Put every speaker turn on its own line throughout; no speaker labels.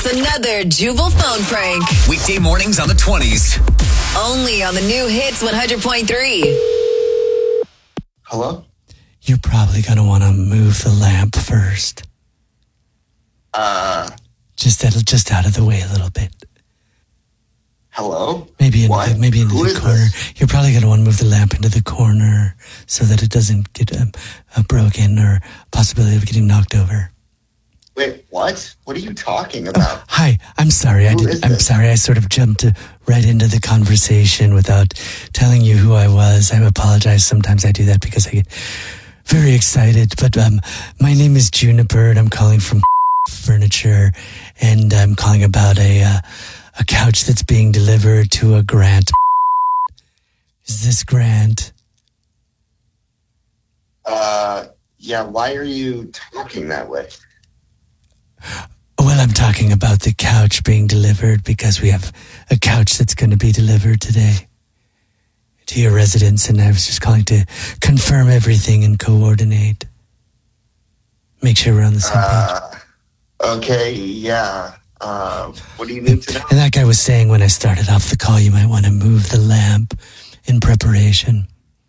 It's another Jubal phone prank.
Weekday mornings on the 20s.
Only on the new Hits 100.3.
Hello?
You're probably going to want to move the lamp first. Just out of the way a little bit.
Hello?
Maybe into the corner.
This?
You're probably going to want to move the lamp into the corner so that it doesn't get broken or possibility of getting knocked over.
Wait, what? What are you talking about?
Oh, hi, I'm sorry. I'm sorry. I sort of jumped right into the conversation without telling you who I was. I apologize. Sometimes I do that because I get very excited. But my name is Juniper, and I'm calling from Furniture, and I'm calling about a couch that's being delivered to a Grant. Is this Grant?
Yeah, why are you talking that way?
Well, I'm talking about the couch being delivered because we have a couch that's going to be delivered today to your residence, and I was just calling to confirm everything and coordinate. Make sure we're on the same page.
Okay, yeah. What do you need to know?
And that guy was saying when I started off the call, you might want to move the lamp in preparation.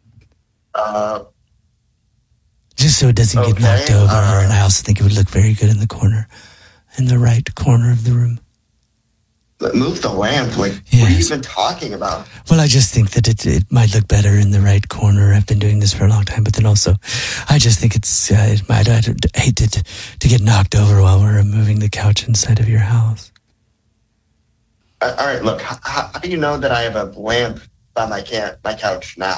Just so it doesn't get knocked over, and I also think it would look very good in the right corner of the room.
Move the lamp? Like,
Yes.
What are you even talking about?
Well, I just think that it might look better in the right corner. I've been doing this for a long time, but then also, I just think I'd hate to get knocked over while we're moving the couch inside of your house.
All right, look, how do you know that I have a lamp by my couch now?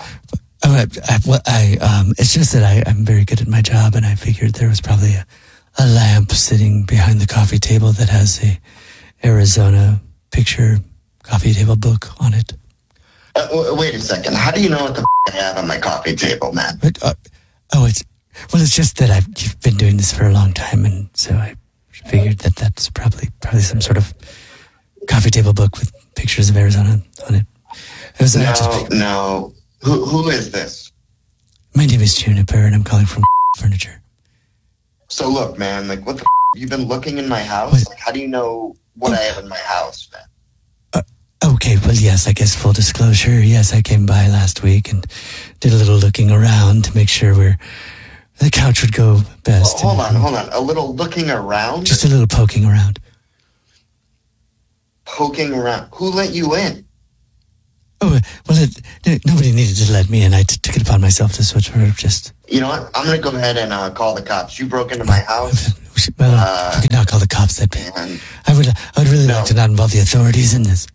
It's just that I'm very good at my job, and I figured there was probably a lamp sitting behind the coffee table that has a Arizona picture coffee table book on it.
Wait a second. How do you know what the I have on my coffee table, man?
It's just that I've been doing this for a long time, and so I figured that that's probably some sort of coffee table book with pictures of Arizona on it.
No. Who is this?
My name is Juniper, and I'm calling from Furniture.
So look, man, like what the you've been looking in my house? Like, how do you know what I have in my house, man?
Okay, well, yes, I guess full disclosure. Yes, I came by last week and did a little looking around to make sure the couch would go best.
Well, hold on. A little looking around?
Just a little poking around.
Poking around? Who let you in?
Oh, well, nobody needed to let me in. I took it upon myself to sort of just...
You know what? I'm going to go ahead and call the cops. You broke into my house.
Well, if we could not call the cops, that'd be... I would really like to not involve the authorities in this.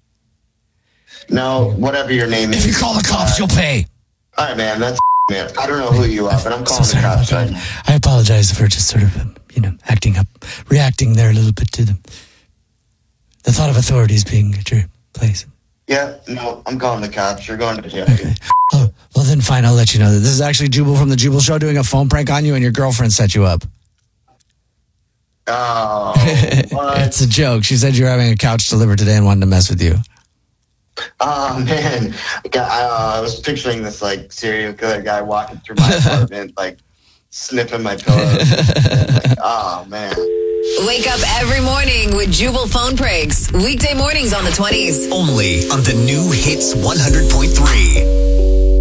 No, whatever your name is.
If you call the cops, you'll pay.
All right, man. That's man. I don't know who you are, but I'm calling the cops right now.
I apologize for just sort of, acting up, reacting there a little bit to the thought of authorities being at your place.
Yeah, no, I'm calling the cops. You're going to jail.
Okay. Oh, well then fine, I'll let you know that this is actually Jubal from the Jubal Show doing a phone prank on you, and your girlfriend set you up.
Oh, what?
It's a joke. She said you're having a couch delivered today and wanted to mess with you.
Oh, man. I was picturing this, like, serial killer guy walking through my apartment, like, sniffing my pillows. Oh, man.
Wake up every morning with Jubal phone pranks. Weekday mornings on the 20s.
Only on the new Hits 100.3.